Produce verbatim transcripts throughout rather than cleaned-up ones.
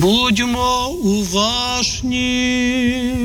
Будьмо уважні,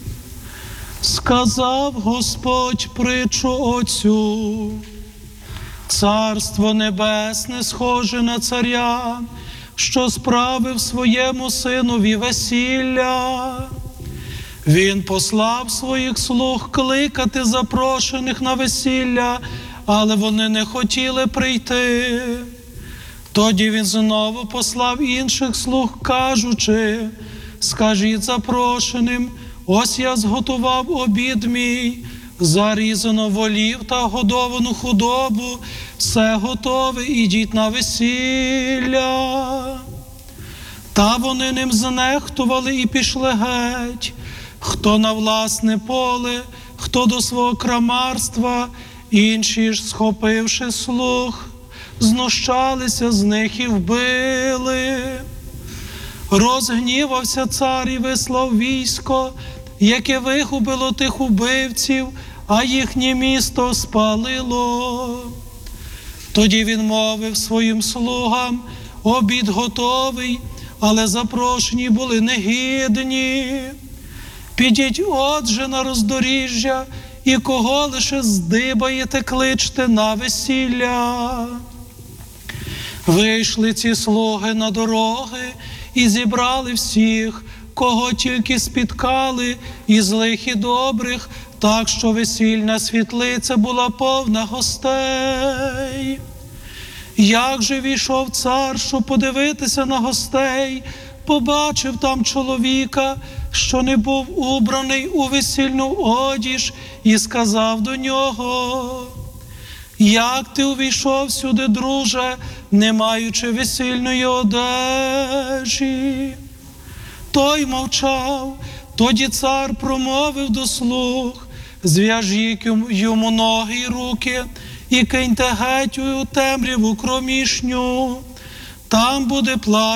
сказав Господь притчу оцю. Царство небесне схоже на царя, що справив своєму синові весілля. Він послав своїх слуг кликати запрошених на весілля, але вони не хотіли прийти. Тоді він знову послав інших слуг, кажучи: скажіть запрошеним, ось я зготував обід мій, зарізано волів та годовану худобу, все готове, ідіть на весілля. Та вони ним знехтували і пішли геть, хто на власне поле, хто до свого крамарства, інші ж, схопивши слуг, знущалися з них і вбили. Розгнівався цар і вислав військо, яке вигубило тих убивців, а їхнє місто спалило. Тоді він мовив своїм слугам: обід готовий, але запрошені були негідні. Підіть отже на роздоріжжя, і кого лише здибаєте, кличте на весілля. Вийшли ці слуги на дороги і зібрали всіх, кого тільки спіткали, і злих, і добрих, так що весільна світлиця була повна гостей. Як же війшов цар, щоб подивитися на гостей, побачив там чоловіка, що не був убраний у весільну одіж, і сказав до нього: як ти увійшов сюди, друже, не маючи весільної одежі? Той мовчав. Тоді цар промовив до слуг: зв'яжіть йому ноги й руки і киньте геть у темряву кромішню, там буде плач